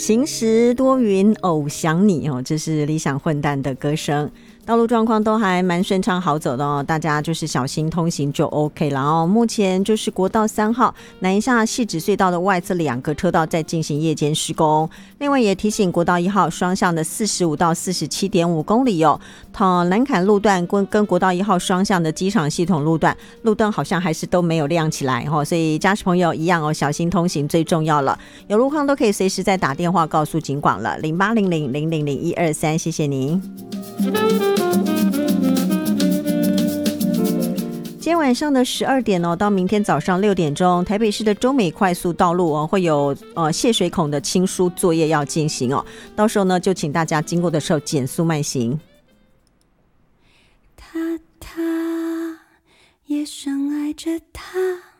晴时多云偶想你哦，这是理想混蛋的歌声。道路状况都还蛮顺畅好走的哦，大家就是小心通行就 OK 了哦。目前就是国道3号南下汐止隧道的外侧2个车道在进行夜间施工，另外也提醒国道1号双向的45到 47.5 公里哦，南坎路段跟国道1号双向的机场系统路段路灯好像还是都没有亮起来哦，所以驾驶朋友一样哦，小心通行最重要了。有路况都可以随时再打电话告诉警广了，0800000123，谢谢您。今天晚上的12点哦，到明天早上6点钟，台北市的中美快速道路哦，会有泄水孔的清疏作业要进行哦，到时候呢，就请大家经过的时候减速慢行。 他也深爱着他。